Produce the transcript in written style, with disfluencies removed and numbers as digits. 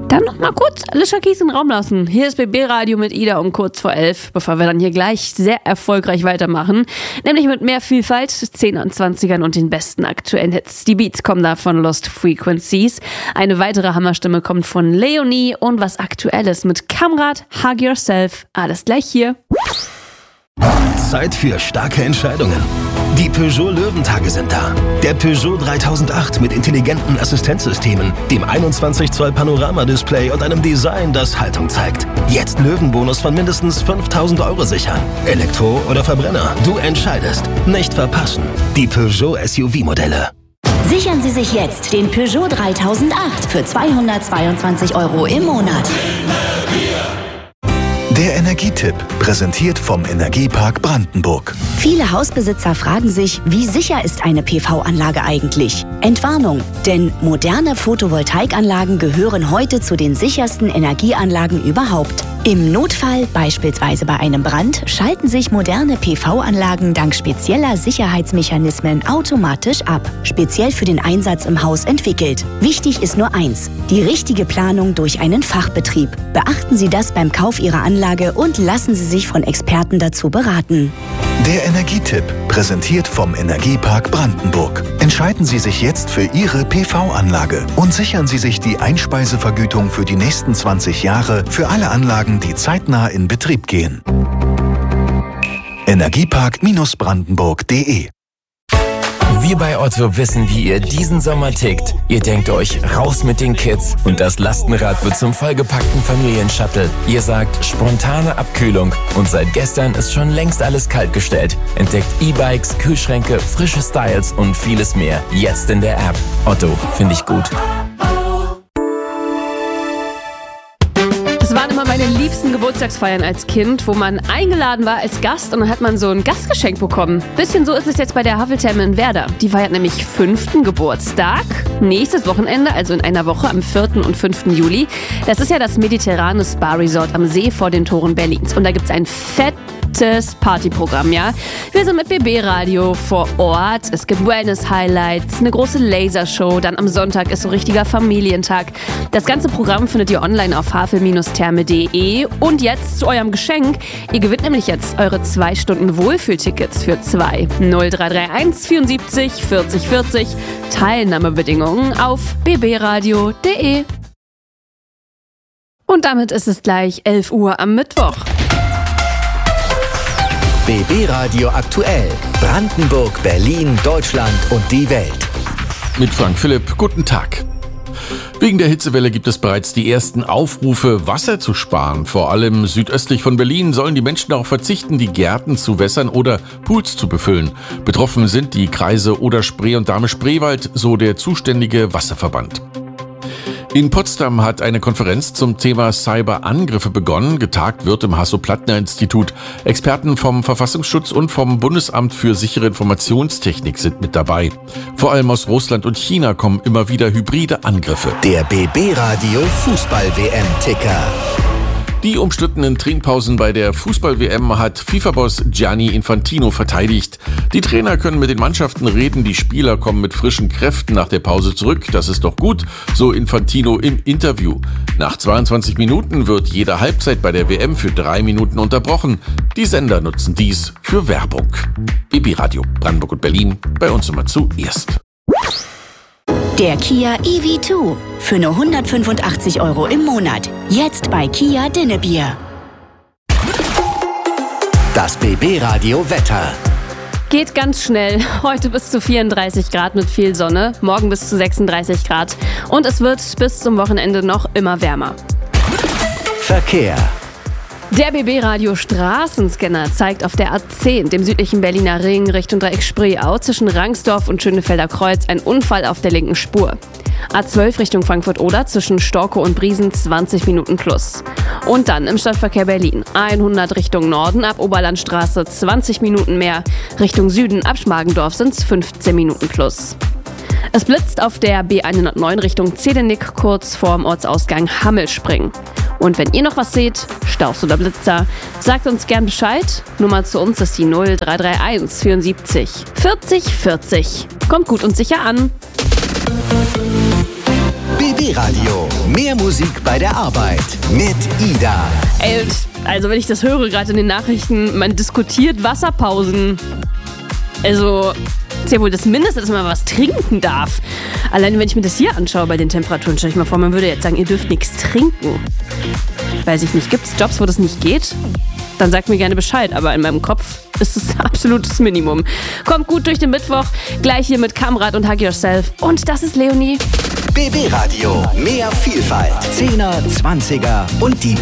Dann noch mal kurz Alicia Keys in den Raum lassen. Hier ist BB Radio mit Ida um kurz vor 11, bevor wir dann hier gleich sehr erfolgreich weitermachen. Nämlich mit mehr Vielfalt, 10ern, 20ern und den besten aktuellen Hits. Die Beats kommen da von Lost Frequencies. Eine weitere Hammerstimme kommt von Leonie und was Aktuelles mit Kamrat, Hug Yourself. Alles gleich hier. Zeit für starke Entscheidungen. Die Peugeot Löwentage sind da. Der Peugeot 3008 mit intelligenten Assistenzsystemen, dem 21 Zoll Panoramadisplay und einem Design, das Haltung zeigt. Jetzt Löwenbonus von mindestens 5.000 € sichern. Elektro oder Verbrenner, du entscheidest. Nicht verpassen. Die Peugeot SUV-Modelle. Sichern Sie sich jetzt den Peugeot 3008 für 222 € im Monat. Der Energietipp, präsentiert vom Energiepark Brandenburg. Viele Hausbesitzer fragen sich, wie sicher ist eine PV-Anlage eigentlich? Entwarnung, denn moderne Photovoltaikanlagen gehören heute zu den sichersten Energieanlagen überhaupt. Im Notfall, beispielsweise bei einem Brand, schalten sich moderne PV-Anlagen dank spezieller Sicherheitsmechanismen automatisch ab. Speziell für den Einsatz im Haus entwickelt. Wichtig ist nur eins: die richtige Planung durch einen Fachbetrieb. Beachten Sie das beim Kauf Ihrer Anlage und lassen Sie sich von Experten dazu beraten. Der Energietipp, präsentiert vom Energiepark Brandenburg. Entscheiden Sie sich jetzt für Ihre PV-Anlage und sichern Sie sich die Einspeisevergütung für die nächsten 20 Jahre für alle Anlagen, die zeitnah in Betrieb gehen. Energiepark-brandenburg.de. Wir bei Otto wissen, wie ihr diesen Sommer tickt. Ihr denkt euch, raus mit den Kids und das Lastenrad wird zum vollgepackten Familienshuttle. Ihr sagt, spontane Abkühlung und seit gestern ist schon längst alles kaltgestellt. Entdeckt E-Bikes, Kühlschränke, frische Styles und vieles mehr. Jetzt in der App. Otto, finde ich gut. Das waren immer meine liebsten Geburtstagsfeiern als Kind, wo man eingeladen war als Gast und dann hat man so ein Gastgeschenk bekommen. Bisschen so ist es jetzt bei der Haveltherme in Werder. Die feiert nämlich 5. Geburtstag. Nächstes Wochenende, also in einer Woche, am 4. und 5. Juli. Das ist ja das mediterrane Spa-Resort am See vor den Toren Berlins. Und da gibt's ein fettes Partyprogramm, ja. Wir sind mit BB Radio vor Ort. Es gibt Wellness-Highlights, eine große Lasershow. Dann am Sonntag ist so richtiger Familientag. Das ganze Programm findet ihr online auf havel-therme.de. Und jetzt zu eurem Geschenk. Ihr gewinnt nämlich jetzt eure 2 Stunden Wohlfühltickets für 2. 0331 74 40 40. Teilnahmebedingungen auf bbradio.de. Und damit ist es gleich 11 Uhr am Mittwoch. BB Radio aktuell. Brandenburg, Berlin, Deutschland und die Welt. Mit Frank Philipp, guten Tag. Wegen der Hitzewelle gibt es bereits die ersten Aufrufe, Wasser zu sparen. Vor allem südöstlich von Berlin sollen die Menschen darauf verzichten, die Gärten zu wässern oder Pools zu befüllen. Betroffen sind die Kreise Oder-Spree und Dahme-Spreewald, so der zuständige Wasserverband. In Potsdam hat eine Konferenz zum Thema Cyberangriffe begonnen. Getagt wird im Hasso-Plattner-Institut. Experten vom Verfassungsschutz und vom Bundesamt für sichere Informationstechnik sind mit dabei. Vor allem aus Russland und China kommen immer wieder hybride Angriffe. Der BB Radio Fußball-WM-Ticker. Die umstrittenen Trinkpausen bei der Fußball-WM hat FIFA-Boss Gianni Infantino verteidigt. Die Trainer können mit den Mannschaften reden, die Spieler kommen mit frischen Kräften nach der Pause zurück. Das ist doch gut, so Infantino im Interview. Nach 22 Minuten wird jede Halbzeit bei der WM für 3 Minuten unterbrochen. Die Sender nutzen dies für Werbung. BB Radio, Brandenburg und Berlin, bei uns immer zuerst. Der Kia EV2 für nur 185 € im Monat. Jetzt bei Kia Dinnebier. Das BB Radio Wetter. Geht ganz schnell. Heute bis zu 34 Grad mit viel Sonne, morgen bis zu 36 Grad. Und es wird bis zum Wochenende noch immer wärmer. Verkehr. Der BB-Radio Straßenscanner zeigt auf der A10, dem südlichen Berliner Ring, Richtung Dreieck Spreeau, zwischen Rangsdorf und Schönefelder Kreuz, ein Unfall auf der linken Spur. A12 Richtung Frankfurt-Oder, zwischen Storkow und Briesen 20 Minuten plus. Und dann im Stadtverkehr Berlin, 100 Richtung Norden, ab Oberlandstraße 20 Minuten mehr. Richtung Süden, ab Schmargendorf sind es 15 Minuten plus. Es blitzt auf der B109 Richtung Zedenick kurz vorm Ortsausgang Hammelspringen. Und wenn ihr noch was seht, Staus oder Blitzer, sagt uns gern Bescheid. Nummer zu uns ist die 0331 74 40 40. Kommt gut und sicher an. BB BB Radio. Mehr Musik bei der Arbeit mit Ida. Ey, also wenn ich das höre, gerade in den Nachrichten, man diskutiert Wasserpausen. Also, ist ja wohl das Mindeste, dass man was trinken darf. Allein wenn ich mir das hier anschaue bei den Temperaturen, stelle ich mir vor, man würde jetzt sagen, ihr dürft nichts trinken. Weiß ich nicht, gibt es Jobs, wo das nicht geht? Dann sagt mir gerne Bescheid, aber in meinem Kopf ist es absolutes Minimum. Kommt gut durch den Mittwoch, gleich hier mit Kamrat und Hug Yourself. Und das ist Leonie. BB Radio. Mehr Vielfalt. 10er, 20er und die